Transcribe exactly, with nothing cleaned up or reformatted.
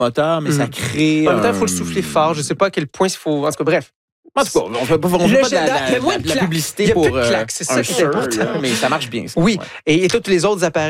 moteur, mais Mm. ça crée. En même temps, il faut un- le souffler fort. Je ne sais pas à quel point il faut. En tout cas, bref. En tout cas, on fait pas, on Le fait pas de jet la, d'air, la- il y a moins la- de de la claques. publicité Il y a pour plus de euh, claques, c'est ça un qui est Shure, important. là, mais ça marche bien. Ça. Oui, Ouais. et, et tous les autres appareils